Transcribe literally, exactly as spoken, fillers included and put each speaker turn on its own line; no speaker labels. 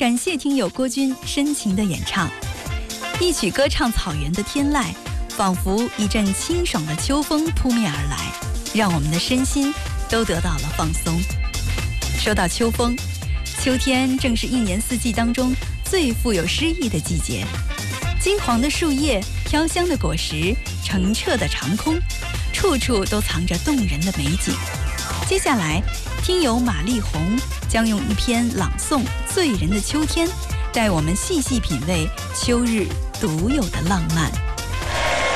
感谢听友郭军深情的演唱，一曲歌唱草原的天籁，仿佛一阵清爽的秋风扑面而来，让我们的身心都得到了放松。说到秋风，秋天正是一年四季当中最富有诗意的季节，金黄的树叶，飘香的果实，澄澈的长空，处处都藏着动人的美景。接下来听友马丽红将用一篇朗诵《醉人的秋天》，带我们细细品味秋日独有的浪漫。